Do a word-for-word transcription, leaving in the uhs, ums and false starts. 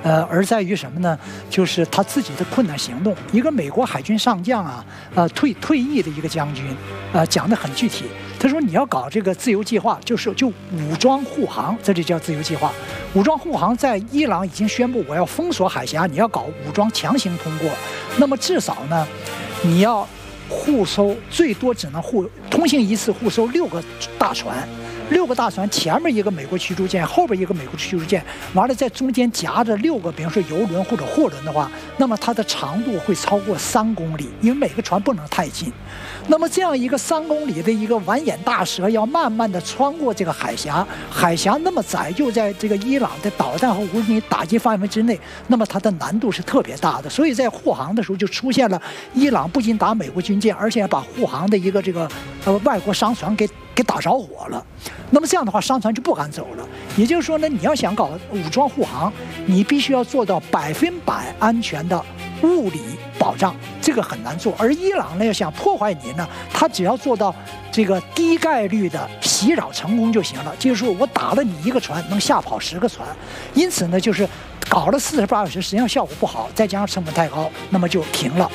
呃，而在于什么呢？就是他自己的困难行动。一个美国海军上将啊，呃，退退役的一个将军，呃，讲得很具体。他说你要搞这个自由计划，就是就武装护航，这就叫自由计划。武装护航在伊朗已经宣布我要封锁海峡，你要搞武装强行通过，那么至少呢，你要护收最多只能护通行一次护收六个大船。六个大船，前面一个美国驱逐舰，后边一个美国驱逐舰，完了在中间夹着六个，比如说油轮或者货轮的话，那么它的长度会超过三公里，因为每个船不能太近。那么这样一个三公里的一个完眼大蛇，要慢慢的穿过这个海峡，海峡那么窄，就在这个伊朗的导弹和无人机打击范围之内，那么它的难度是特别大的。所以在护航的时候就出现了，伊朗不仅打美国军舰，而且把护航的一个这个呃外国商船给给打着火了。那么这样的话，商船就不敢走了。也就是说呢，你要想搞武装护航，你必须要做到百分百安全的物理保障，这个很难做。而伊朗呢，要想破坏你呢，他只要做到这个低概率的袭扰成功就行了。就是说我打了你一个船，能吓跑十个船。因此呢，就是搞了四十八小时，实际上效果不好，再加上成本太高，那么就停了。